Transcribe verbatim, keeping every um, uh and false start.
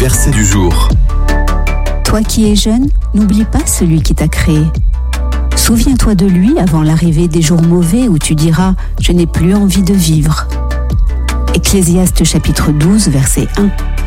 verset du jour. Toi qui es jeune, n'oublie pas celui qui t'a créé. Souviens-toi de lui avant l'arrivée des jours mauvais où tu diras « Je n'ai plus envie de vivre ». Ecclésiaste chapitre douze, verset un.